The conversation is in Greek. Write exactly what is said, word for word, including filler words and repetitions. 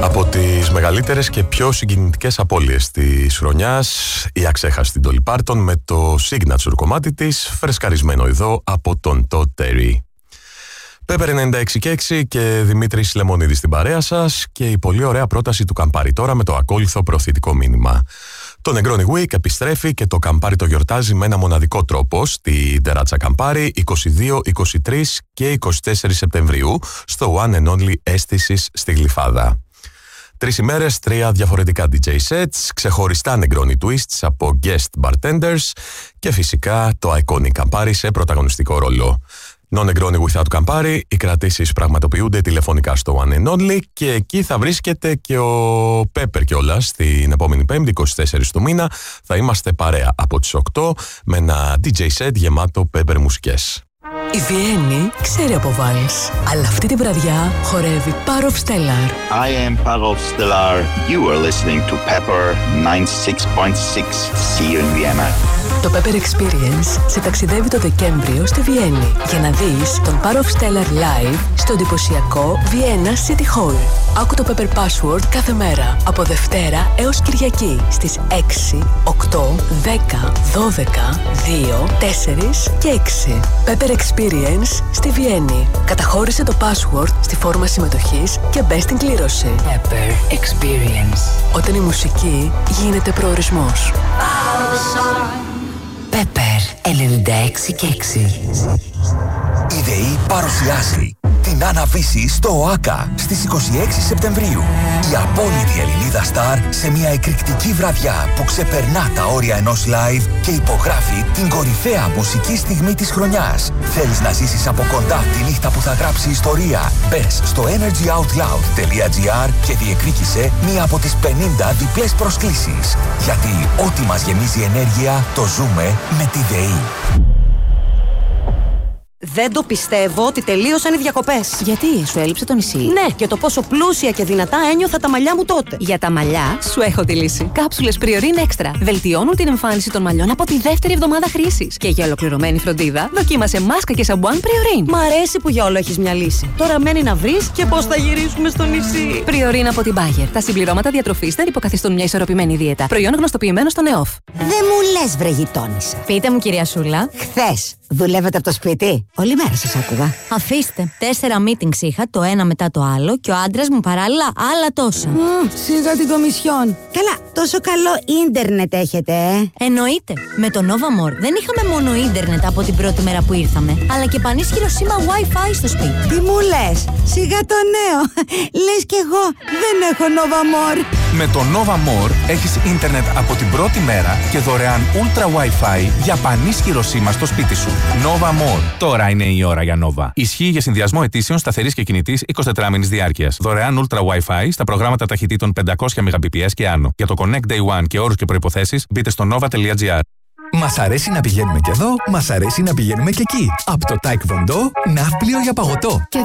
Από τις μεγαλύτερες και πιο συγκινητικές απώλειες της χρονιάς, η αξέχαστη Dolly Parton με το signature κομμάτι της, φρεσκαρισμένο εδώ από τον Todd Terry. Pepper ενενήντα έξι και έξι και Δημήτρης Λεμονίδης στην παρέα σας και η πολύ ωραία πρόταση του Campari τώρα με το ακόλουθο προωθητικό μήνυμα. Το Negroni Week επιστρέφει και το Campari το γιορτάζει με ένα μοναδικό τρόπο στη Terrazza Campari είκοσι δύο, είκοσι τρία και είκοσι τέσσερα Σεπτεμβρίου στο One and Only Αίσθησης στη Γλυφάδα. Τρεις ημέρες, τρία διαφορετικά ντι τζέι sets, ξεχωριστά Negroni twists από guest bartenders και φυσικά το iconic Campari σε πρωταγωνιστικό ρόλο. No Negroni without Campari, οι κρατήσεις πραγματοποιούνται τηλεφωνικά στο One and Only και εκεί θα βρίσκεται και ο Pepper κιόλας την επόμενη Πέμπτη, είκοσι τέσσερα του μήνα. Θα είμαστε παρέα από τις οκτώ με ένα ντι τζέι set γεμάτο Pepper μουσικές. Η Βιέννη ξέρει από βάλς, αλλά αυτή τη βραδιά χορεύει Parov Stellar. I am Parov Stellar. You are listening to Pepper ενενήντα έξι κόμμα έξι. See you in Vienna. Το Pepper Experience σε ταξιδεύει το Δεκέμβριο στη Βιέννη για να δεις τον Parov Stellar live στο εντυπωσιακό Vienna City Hall. Άκου το Pepper Password κάθε μέρα από Δευτέρα έως Κυριακή στις έξι, οκτώ, δέκα, δώδεκα, δύο, τέσσερα και έξι. Pepper Experience στη Βιέννη. Καταχώρησε το password στη φόρμα συμμετοχής και μπες στην κλήρωση. Pepper Experience. Όταν η μουσική γίνεται προορισμός. Pepper ενενήντα έξι και έξι. Η ΔΕΗ παρουσιάζει την Άννα-Βύση στο ΟΑΚΑ στις είκοσι έξι Σεπτεμβρίου. Η απόλυτη Ελληνίδα στάρ σε μια εκρηκτική βραδιά που ξεπερνά τα όρια ενός live και υπογράφει την κορυφαία μουσική στιγμή της χρονιάς. Θέλεις να ζήσεις από κοντά τη νύχτα που θα γράψει ιστορία? Μπες στο energyoutloud.gr και διεκδίκησε μία από τις πενήντα διπλές προσκλήσεις. Γιατί ό,τι μας γεμίζει ενέργεια το ζούμε με τη ΔΕΗ. Δεν το πιστεύω ότι τελείωσαν οι διακοπές. Γιατί, σου έλειψε το νησί? Ναι, και το πόσο πλούσια και δυνατά ένιωθα τα μαλλιά μου τότε. Για τα μαλλιά, σου έχω τη λύση. Κάψουλες Priorin Extra. Βελτιώνουν την εμφάνιση των μαλλιών από τη δεύτερη εβδομάδα χρήσης. Και για ολοκληρωμένη φροντίδα, δοκίμασε μάσκα και σαμπουάν Priorin. Μ' αρέσει που για όλο έχεις μια λύση. Τώρα μένει να βρεις και πώς θα γυρίσουμε στο νησί. Priorin από την Bayer. Τα συμπληρώματα διατροφής δεν υποκαθιστούν μια ισορροπημένη δίαιτα. Προϊόν γνωστοποιημένο στον ΕΟΦ. Δεν μου λες, βρε γειτόνισσα. Πείτε μου, κυρία Σούλα. Χθες δουλεύετε από το σπίτι? Όλη μέρα σας άκουγα. Αφήστε. Τέσσερα meetings είχα, το ένα μετά το άλλο, και ο άντρας μου παράλληλα άλλα τόσα. Mm, σίγα την κομισιόν. Καλά, τόσο καλό ίντερνετ έχετε, ε. Εννοείται. Με το Nova More δεν είχαμε μόνο ίντερνετ από την πρώτη μέρα που ήρθαμε, αλλά και πανίσχυρο σήμα Wi-Fi στο σπίτι. Τι μου λες? Σιγά το νέο. Λες κι εγώ δεν έχω Nova More. Με το Nova More έχεις ίντερνετ από την πρώτη μέρα και δωρεάν Ultra Wi-Fi για πανίσχυρο σήμα στο σπίτι σου. Nova More. Τώρα είναι η ώρα για Nova. Ισχύει για συνδυασμό αιτήσεων σταθερής και κινητής εικοσιτετράωρης διάρκειας. Δωρεάν Ultra Wi-Fi στα προγράμματα ταχυτήτων πεντακόσια μεγαμπιπιες και άνω. Για το Connect Day One και όρους και προϋποθέσεις μπείτε στο nova.gr. Μας αρέσει να πηγαίνουμε και εδώ, μας αρέσει να πηγαίνουμε και εκεί. Από το Taekwondo, ναύπλιο για παγωτό.